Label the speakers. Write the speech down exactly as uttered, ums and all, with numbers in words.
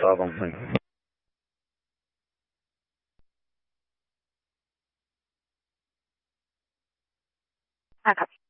Speaker 1: ครับผม
Speaker 2: ค่ะ